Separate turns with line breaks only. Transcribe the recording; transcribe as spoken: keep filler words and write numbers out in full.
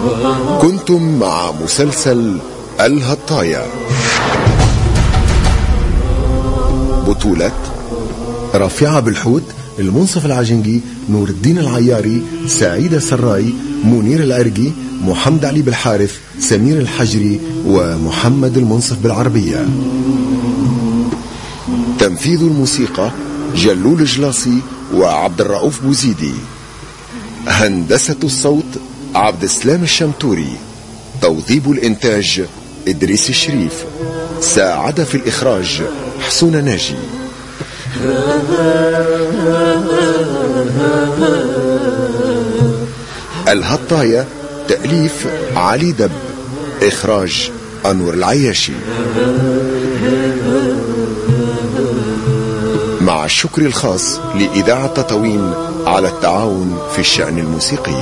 كنتم مع مسلسل الهطاية. بطولة رافعة بالحوت، المنصف العجنجي، نور الدين العياري، سعيدة سراي، منير العرقي، محمد علي بالحارث، سمير الحجري، ومحمد المنصف بالعربية. تنفيذ الموسيقى جلول جلاصي وعبد الرؤوف بوزيدي. هندسة الصوت عبد السلام الشمتوري. توظيب الإنتاج إدريس الشريف. ساعد في الإخراج حسون ناجي. الهطاية تأليف علي دب، إخراج أنور العياشي. مع الشكر الخاص لإذاعة تطاوين على التعاون في الشأن الموسيقي.